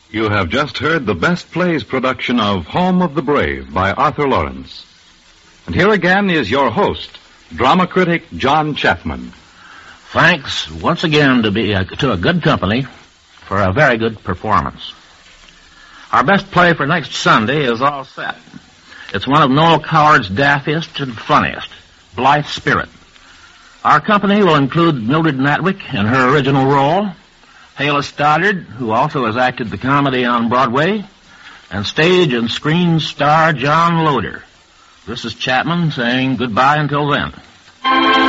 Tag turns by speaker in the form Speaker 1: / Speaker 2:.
Speaker 1: You have just heard the Best Plays production of Home of the Brave by Arthur Lawrence. And here again is your host, drama critic John Chapman.
Speaker 2: Thanks once again to a good company for a very good performance. Our best play for next Sunday is all set. It's one of Noel Coward's daffiest and funniest, Blithe Spirit. Our company will include Mildred Natwick in her original role, Hala Stoddard, who also has acted the comedy on Broadway, and stage and screen star John Loder. This is Chapman saying goodbye until then.